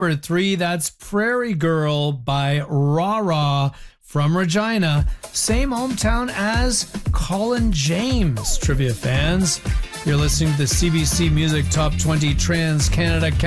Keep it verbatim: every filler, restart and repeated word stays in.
Number three, that's Prairie Girl by Rah Rah from Regina. Same hometown as Colin James, trivia fans. You're listening to the C B C Music Top twenty Trans Canada